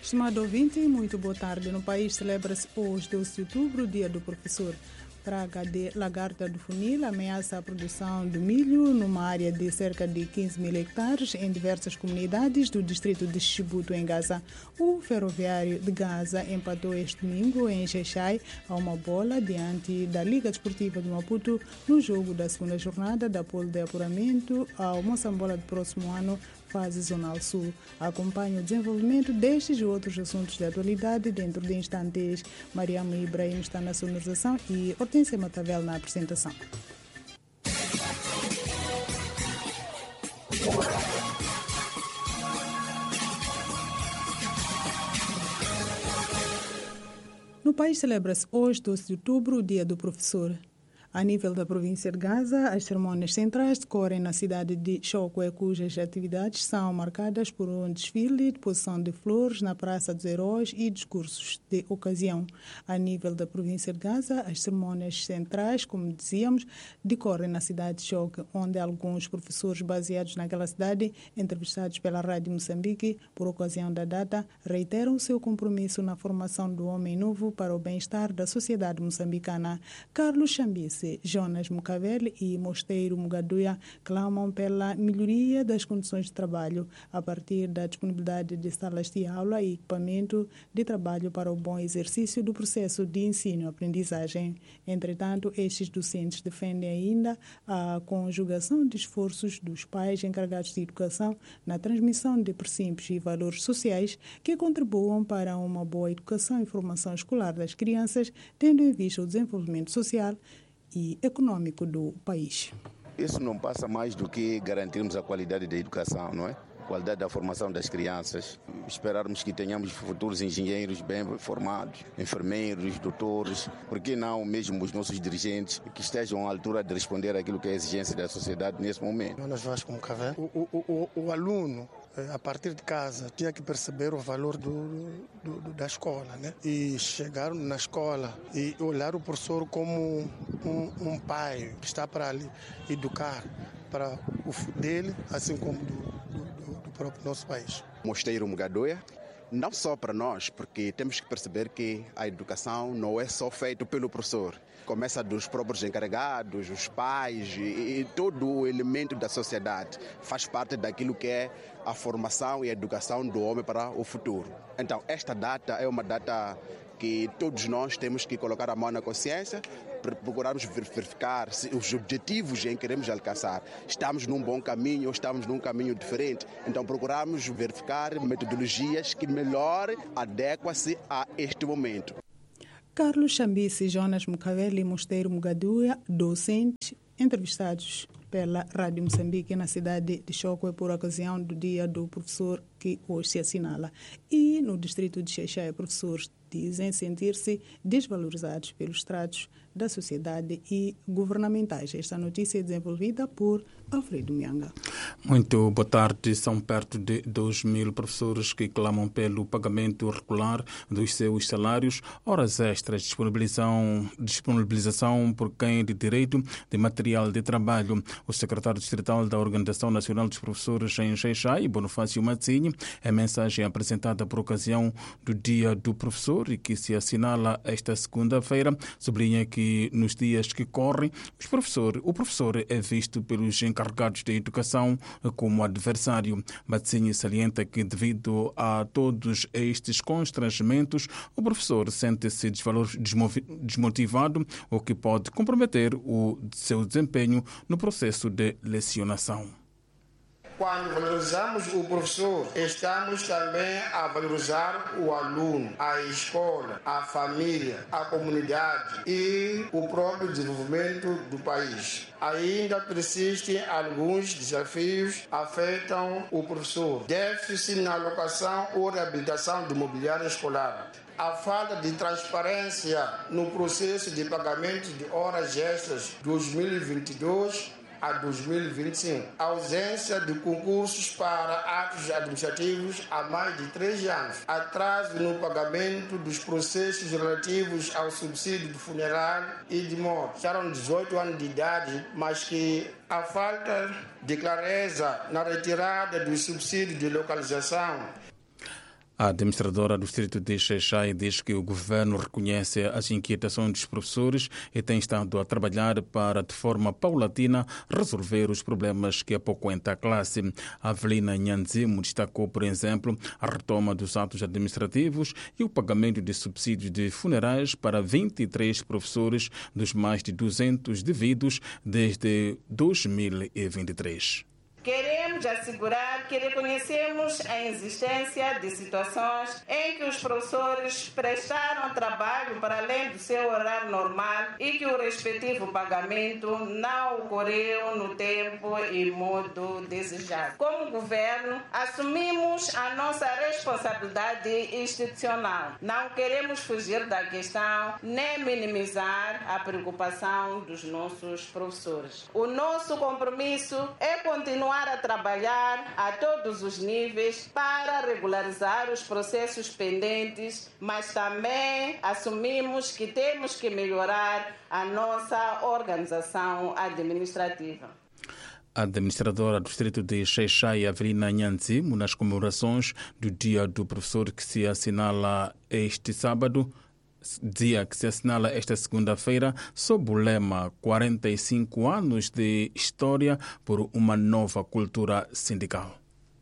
Estimado ouvinte, muito boa tarde. No país celebra-se hoje, 12 de outubro, o Dia do Professor. Praga de lagarta do funil ameaça a produção de milho numa área de cerca de 15 mil hectares em diversas comunidades do distrito de Chibuto, em Gaza. O ferroviário de Gaza empatou este domingo em Xai-Xai a uma bola diante da Liga Desportiva de Maputo no jogo da segunda jornada da pole de apuramento ao Moçambola do próximo ano, fase Zonal Sul. Acompanhe o desenvolvimento destes e outros assuntos de atualidade dentro de instantes. Mariam Ibrahim está na sonorização e Hortência Matavel na apresentação. No país celebra-se hoje, 12 de outubro, o Dia do Professor. A nível da província de Gaza, as cerimônias centrais decorrem na cidade de Chokwe, cujas atividades são marcadas por um desfile, deposição de flores na Praça dos Heróis e discursos de ocasião. A nível da província de Gaza, as cerimônias centrais, como dizíamos, decorrem na cidade de Chokwe, onde alguns professores baseados naquela cidade, entrevistados pela Rádio Moçambique por ocasião da data, reiteram o seu compromisso na formação do homem novo para o bem-estar da sociedade moçambicana. Carlos Chambisse, Jonas Mukaveli e Mosteiro Mugaduya clamam pela melhoria das condições de trabalho a partir da disponibilidade de salas de aula e equipamento de trabalho para o bom exercício do processo de ensino-aprendizagem. Entretanto, estes docentes defendem ainda a conjugação de esforços dos pais encarregados de educação na transmissão de princípios e valores sociais que contribuam para uma boa educação e formação escolar das crianças, tendo em vista o desenvolvimento social e econômico do país. Isso não passa mais do que garantirmos a qualidade da educação, não é? Qualidade da formação das crianças. Esperarmos que tenhamos futuros engenheiros bem formados, enfermeiros, doutores, por que não mesmo os nossos dirigentes que estejam à altura de responder àquilo que é a exigência da sociedade nesse momento. Nós vamos como café. O aluno, a partir de casa, tinha que perceber o valor da escola, né? E chegar na escola e olhar o professor como um pai que está para ali educar para o dele, assim como do próprio nosso país. Mosteiro Mugaduya, não só para nós, porque temos que perceber que a educação não é só feita pelo professor. Começa dos próprios encarregados, os pais e todo o elemento da sociedade. Faz parte daquilo que é a formação e a educação do homem para o futuro. Então, esta data é uma data que todos nós temos que colocar a mão na consciência, procurarmos verificar se os objetivos em que queremos alcançar. Estamos num bom caminho ou estamos num caminho diferente. Então procuramos verificar metodologias que melhor adequam-se a este momento. Carlos Chambisse, Jonas Mukaveli e Mosteiro Mugaduya, docentes entrevistados pela Rádio Moçambique na cidade de Chokwe por ocasião do Dia do Professor, que hoje se assinala. E no distrito de Xai-Xai, professores dizem sentir-se desvalorizados pelos tratos da sociedade e governamentais. Esta notícia é desenvolvida por Alfredo Mianga. Muito boa tarde. São perto de 2.000 professores que clamam pelo pagamento regular dos seus salários, horas extras, disponibilização por quem de direito de material de trabalho. O secretário distrital da Organização Nacional dos Professores em Xai-Xai, Bonifácio Matzinho, é a mensagem apresentada por ocasião do Dia do Professor e que se assinala esta segunda-feira, sublinha que nos dias que correm, o professor é visto pelos encarregados de educação como adversário. Matzinho salienta que, devido a todos estes constrangimentos, o professor sente-se desmotivado, o que pode comprometer o seu desempenho no processo de lecionação. Quando valorizamos o professor, estamos também a valorizar o aluno, a escola, a família, a comunidade e o próprio desenvolvimento do país. Ainda persistem alguns desafios que afetam o professor. Déficit na alocação ou reabilitação do mobiliário escolar. A falta de transparência no processo de pagamento de horas extras 2022 a 2025. A ausência de concursos para atos administrativos há mais de 3 anos. Atraso no pagamento dos processos relativos ao subsídio de funerário e de morte. Serão 18 anos de idade, mas que a falta de clareza na retirada do subsídio de localização. A administradora do distrito de Xai-Xai diz que o governo reconhece as inquietações dos professores e tem estado a trabalhar para, de forma paulatina, resolver os problemas que apoquenta a classe. Avelina Nhanzimo destacou, por exemplo, a retoma dos atos administrativos e o pagamento de subsídios de funerais para 23 professores dos mais de 200 devidos desde 2023. Queremos assegurar que reconhecemos a existência de situações em que os professores prestaram trabalho para além do seu horário normal e que o respectivo pagamento não ocorreu no tempo e modo desejado. Como governo, assumimos a nossa responsabilidade institucional. Não queremos fugir da questão nem minimizar a preocupação dos nossos professores. O nosso compromisso é continuar a trabalhar a todos os níveis para regularizar os processos pendentes, mas também assumimos que temos que melhorar a nossa organização administrativa. A administradora do distrito de Xai-Xai, Avelina Nhanzimo, nas comemorações do Dia do Professor que se assinala este sábado, dia que se assinala esta segunda-feira, sob o lema 45 anos de história por uma nova cultura sindical.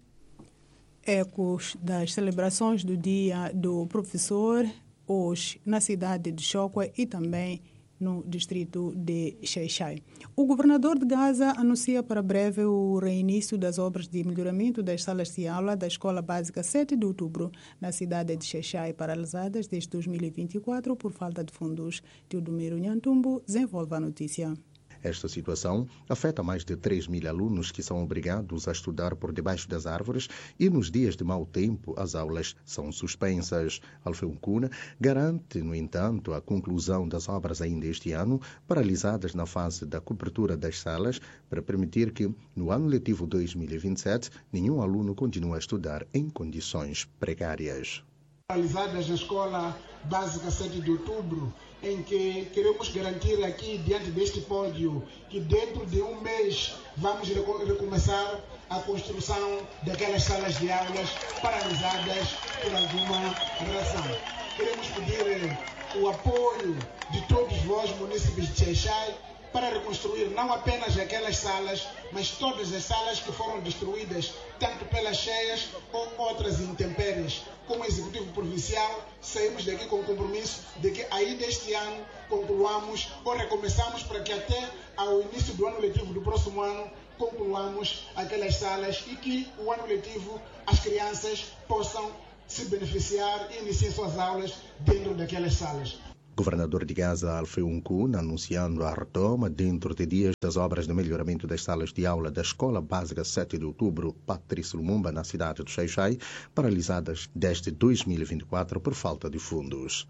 Ecos das celebrações do Dia do Professor, hoje na cidade de Chokwe e também no distrito de Xai-Xai. O governador de Gaza anuncia para breve o reinício das obras de melhoramento das salas de aula da Escola Básica 7 de Outubro, na cidade de Xai-Xai, paralisadas desde 2024 por falta de fundos. Teodomiro Nhantumbo desenvolve a notícia. Esta situação afeta mais de 3.000 alunos que são obrigados a estudar por debaixo das árvores e nos dias de mau tempo as aulas são suspensas. Alfeu Nkuna garante, no entanto, a conclusão das obras ainda este ano, paralisadas na fase da cobertura das salas, para permitir que, no ano letivo 2027, nenhum aluno continue a estudar em condições precárias. Paralisadas na Escola Básica 7 de Outubro, em que queremos garantir aqui, diante deste pódio, que dentro de um mês vamos recomeçar a construção daquelas salas de aulas paralisadas por alguma razão. Queremos pedir o apoio de todos vós, munícipes de Xai-Xai, para reconstruir não apenas aquelas salas, mas todas as salas que foram destruídas, tanto pelas cheias ou outras intempéries. Como Executivo Provincial, saímos daqui com o compromisso de que ainda este ano concluamos ou recomeçamos para que até ao início do ano letivo do próximo ano concluamos aquelas salas e que o ano letivo as crianças possam se beneficiar e iniciar suas aulas dentro daquelas salas. Governador de Gaza, Alfeu Nkuna, anunciando a retoma dentro de dias das obras de melhoramento das salas de aula da Escola Básica 7 de Outubro, Patrício Lumumba, na cidade de Xai-Xai, paralisadas desde 2024 por falta de fundos.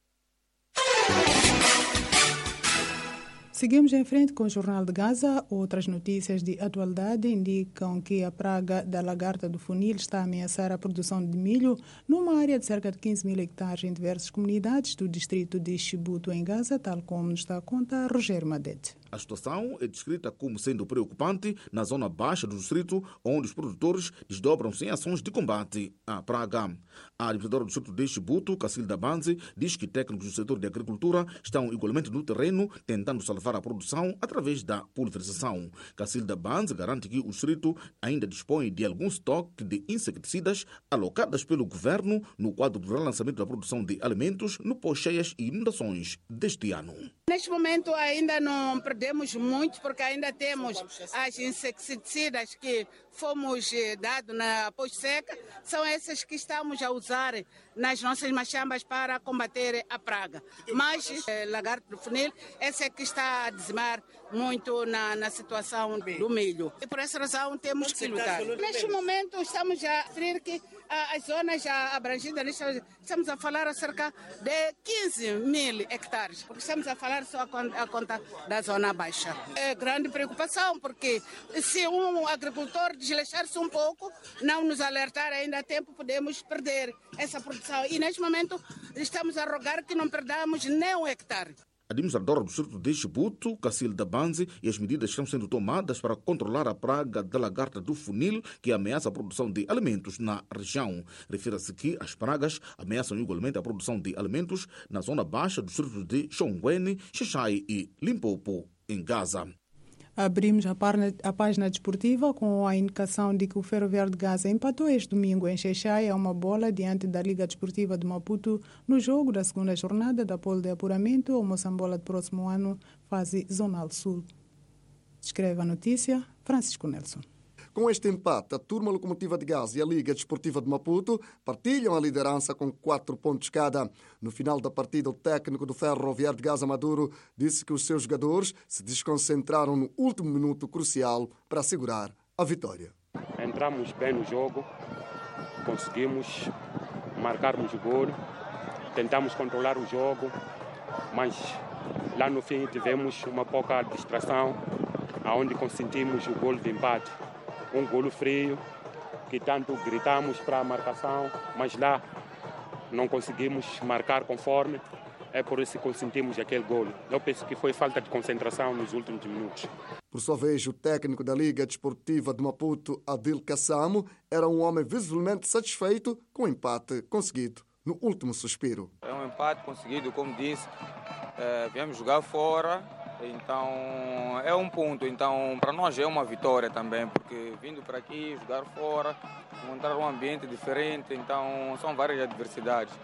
Seguimos em frente com o Jornal de Gaza. Outras notícias de atualidade indicam que a praga da lagarta do funil está a ameaçar a produção de milho numa área de cerca de 15.000 hectares em diversas comunidades do distrito de Chibuto, em Gaza, tal como nos está a contar Rogério Madete. A situação é descrita como sendo preocupante na zona baixa do distrito, onde os produtores desdobram-se em ações de combate à praga. A administradora do distrito de Chibuto, Cacilda Banzi, diz que técnicos do setor de agricultura estão igualmente no terreno, tentando salvar a produção através da pulverização. Cacilda Banzi garante que o distrito ainda dispõe de algum estoque de inseticidas alocadas pelo governo no quadro do relançamento da produção de alimentos no pós-cheias e inundações deste ano. Neste momento ainda não perdemos muito, porque ainda temos as inseticidas que fomos dados na pós-seca, são essas que estamos a usar nas nossas machambas para combater a praga. Mas lagarto do funil, essa é que está a dizimar muito na situação do milho. E por essa razão temos que lutar. Neste momento estamos a referir que as zonas já abrangidas, estamos a falar acerca de 15.000 hectares, porque estamos a falar só a conta da zona baixa. É grande preocupação, porque se um agricultor desleixar-se um pouco, não nos alertar ainda a tempo, podemos perder essa produção. E neste momento estamos a rogar que não perdamos nem um hectare. A administradora do distrito de Chibuto, Cacilda Banzi, e as medidas estão sendo tomadas para controlar a praga da lagarta do funil que ameaça a produção de alimentos na região. Refere-se que as pragas ameaçam igualmente a produção de alimentos na zona baixa do distrito de Xongweni, Xixai e Limpopo, em Gaza. Abrimos a página desportiva com a indicação de que o Ferroviário de Gaza empatou este domingo em Xexai a uma bola diante da Liga Desportiva de Maputo no jogo da segunda jornada da polo de apuramento ao Moçambola do próximo ano, fase Zonal Sul. Descreve a notícia Francisco Nelson. Com este empate, a Turma Locomotiva de Gaza e a Liga Desportiva de Maputo partilham a liderança com 4 pontos cada. No final da partida, o técnico do Ferroviário de Gaza, Maduro, disse que os seus jogadores se desconcentraram no último minuto crucial para assegurar a vitória. Entramos bem no jogo, conseguimos marcarmos o gol, tentamos controlar o jogo, mas lá no fim tivemos uma pouca distração, onde consentimos o gol de empate. Um golo frio, que tanto gritamos para a marcação, mas lá não conseguimos marcar conforme, é por isso que consentimos aquele golo. Eu penso que foi falta de concentração nos últimos minutos. Por sua vez, o técnico da Liga Desportiva de Maputo, Adil Kassamo, era um homem visivelmente satisfeito com o empate conseguido no último suspiro. É um empate conseguido, como disse, viemos jogar fora. Então é um ponto, então para nós é uma vitória também, porque vindo para aqui, jogar fora, encontrar um ambiente diferente, então são várias adversidades.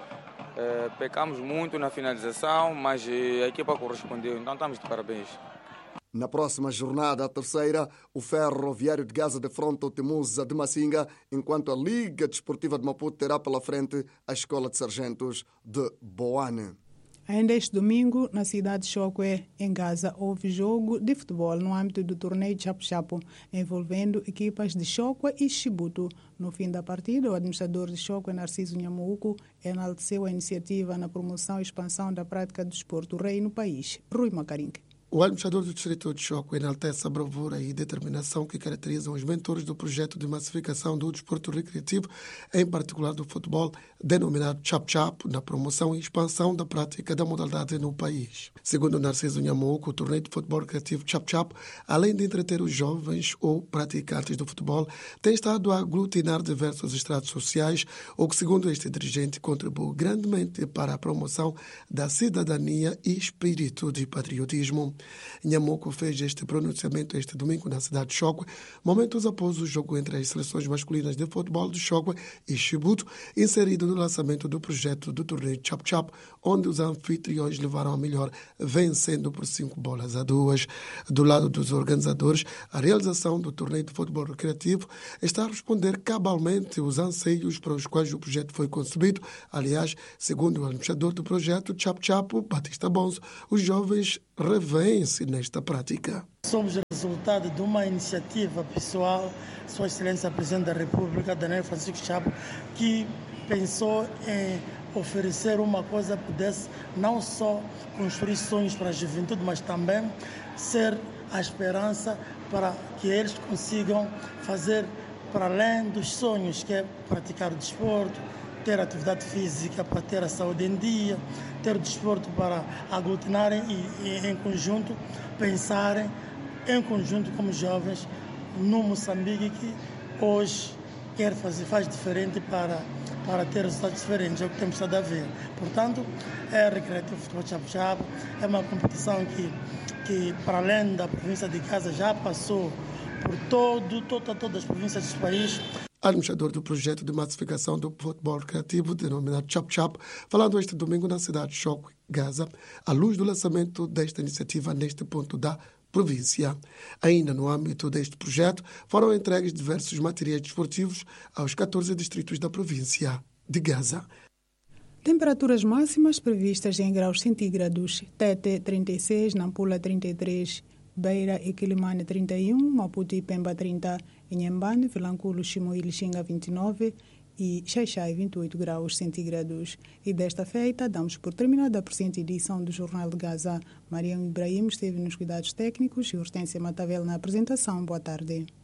Pecamos muito na finalização, mas a equipa correspondeu, então estamos de parabéns. Na próxima jornada, a terceira, o Ferroviário de Gaza defronta o Temusa de Massinga, enquanto a Liga Desportiva de Maputo terá pela frente a Escola de Sargentos de Boane. Ainda este domingo, na cidade de Chokwe, em Gaza, houve jogo de futebol no âmbito do torneio Chapo-Chapo, envolvendo equipas de Chokwe e Chibuto. No fim da partida, o administrador de Chokwe, Narciso Nhamouco, enalteceu a iniciativa na promoção e expansão da prática do desporto rei no país. Rui Macarinque. O administrador do distrito de Chokwe enaltece a bravura e determinação que caracterizam os mentores do projeto de massificação do desporto recreativo, em particular do futebol, denominado Chap-Chap, na promoção e expansão da prática da modalidade no país. Segundo Narciso Nhamouco, o torneio de futebol recreativo Chap-Chap, além de entreter os jovens ou praticantes do futebol, tem estado a aglutinar diversos estratos sociais, o que, segundo este dirigente, contribui grandemente para a promoção da cidadania e espírito de patriotismo. Nhamouco fez este pronunciamento este domingo na cidade de Chokwe, momentos após o jogo entre as seleções masculinas de futebol de Chokwe e Chibuto, inserido no lançamento do projeto do torneio Chap-Chap, onde os anfitriões levaram a melhor, vencendo por 5-2. Do lado dos organizadores, a realização do torneio de futebol recreativo está a responder cabalmente os anseios para os quais o projeto foi concebido. Aliás, segundo o administrador do projeto Chap-Chap, Batista Bonzo, os jovens revêem-se nesta prática. Somos resultado de uma iniciativa pessoal, Sua Excelência Presidente da República, Daniel Francisco Chapo, que pensou em oferecer uma coisa que pudesse não só construir sonhos para a juventude, mas também ser a esperança para que eles consigam fazer para além dos sonhos, que é praticar o desporto, ter atividade física para ter a saúde em dia, ter o desporto para aglutinarem e em conjunto, pensarem em conjunto como jovens no Moçambique, que hoje faz diferente para ter resultados diferentes, é o que temos estado a ver. Portanto, é Recreativo Futebol Chapo-Chapo, é uma competição que para além da província de Gaza já passou por todas as províncias do país. Administrador do projeto de massificação do futebol recreativo, denominado Chap-Chap, falando este domingo na cidade de Chokwe, Gaza, à luz do lançamento desta iniciativa neste ponto da província. Ainda no âmbito deste projeto, foram entregues diversos materiais desportivos aos 14 distritos da província de Gaza. Temperaturas máximas previstas em graus centígrados: Tete 36, Nampula 33, Beira e Quilimane 31, Maputo e Pemba 30, Inhambane, Vilanculo, Chimoio e Lixinga 29 e Xaixai 28 graus centígrados. E desta feita, damos por terminada a presente edição do Jornal de Gaza. Mariam Ibrahim esteve nos cuidados técnicos e Hortência Matavel na apresentação. Boa tarde.